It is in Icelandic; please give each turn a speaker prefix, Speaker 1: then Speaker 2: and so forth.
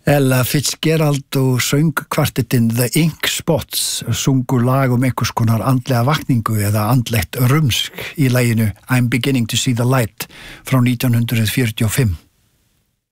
Speaker 1: Ella Fitzgerald og söngkvartettinn The Ink Spots sungu lag einhvers konar andlega vakningu eða andlegt rumsk í laginu I'm Beginning to See the Light frá 1945.